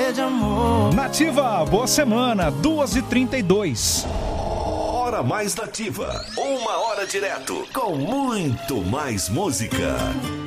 viver de amor. Nativa, boa semana, 2h32. Hora mais nativa, 1 hora direto, com muito mais música.